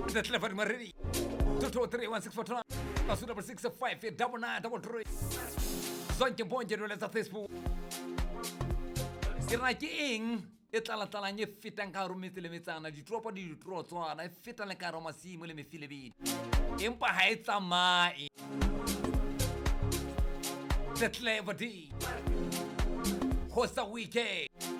The telephone ready. 2231641. Also number 6589933. Sonke bonje no lesa Facebook. Sirna ki ing etala nye fitang karo mitile mitana di tropa di trotwa na fitang karo masimo le mefile bi. Impa haitsa mai. The clever D. Hosta weekend.